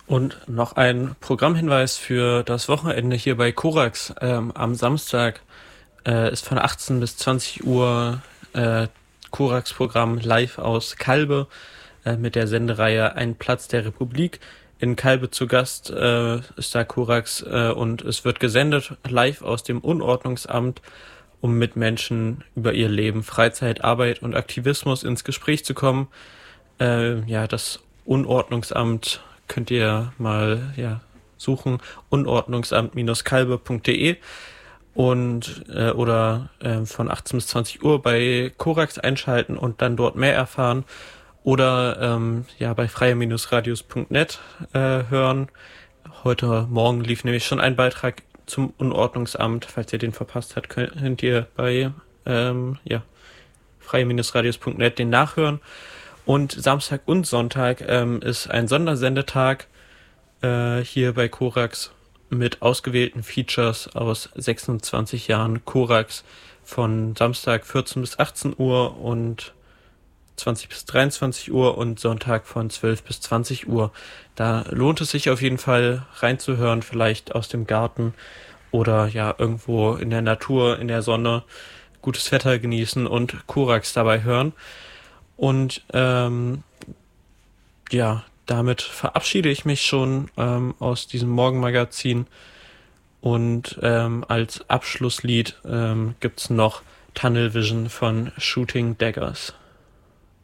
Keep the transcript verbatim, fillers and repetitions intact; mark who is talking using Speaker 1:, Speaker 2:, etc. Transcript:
Speaker 1: Und noch ein Programmhinweis für das Wochenende hier bei Korax. Ähm, am Samstag äh, ist von achtzehn bis zwanzig Uhr äh, Korax-Programm live aus Kalbe äh, mit der Sendereihe Ein Platz der Republik. In Kalbe zu Gast äh, ist da Korax äh, und es wird gesendet live aus dem Unordnungsamt, um mit Menschen über ihr Leben, Freizeit, Arbeit und Aktivismus ins Gespräch zu kommen. Äh, ja, das Unordnungsamt könnt ihr mal ja, suchen, unordnungsamt kalbe punkt de und äh, oder äh, von achtzehn bis zwanzig Uhr bei Korax einschalten und dann dort mehr erfahren oder ähm, ja bei freie-radios punkt net äh, hören. Heute Morgen lief nämlich schon ein Beitrag zum Unordnungsamt. Falls ihr den verpasst habt, könnt ihr bei ähm, ja, freie-radios punkt net den nachhören. Und Samstag und Sonntag ähm, ist ein Sondersendetag äh, hier bei Korax mit ausgewählten Features aus sechsundzwanzig Jahren Korax von Samstag vierzehn bis achtzehn Uhr und zwanzig bis dreiundzwanzig Uhr und Sonntag von zwölf bis zwanzig Uhr. Da lohnt es sich auf jeden Fall reinzuhören, vielleicht aus dem Garten oder ja irgendwo in der Natur, in der Sonne, gutes Wetter genießen und Korax dabei hören. Und ähm, ja, damit verabschiede ich mich schon ähm, aus diesem Morgenmagazin. Und ähm, als Abschlusslied ähm, gibt's noch Tunnel Vision von Shooting Daggers.